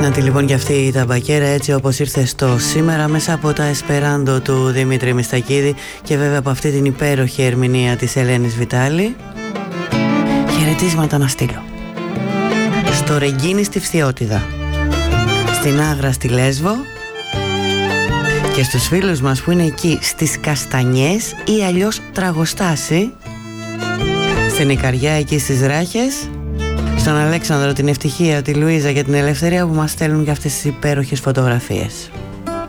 Να τη λοιπόν και αυτή η ταμπακέρα έτσι όπως ήρθε στο σήμερα μέσα από τα Εσπεράντο του Δημήτρη Μιστακίδη και βέβαια από αυτή την υπέροχη ερμηνεία της Ελένης Βιτάλη. Χαιρετίσματα να στείλω στο Ρεγκίνη στη Φθιώτιδα, στην Άγρα στη Λέσβο και στους φίλους μας που είναι εκεί στις Καστανιές ή αλλιώς Τραγοστάση, στην Ικαριά εκεί στις Ράχες, στον Αλέξανδρο, την Ευτυχία, τη Λουίζα και την Ελευθερία που μας στέλνουν και αυτές τις υπέροχες φωτογραφίες.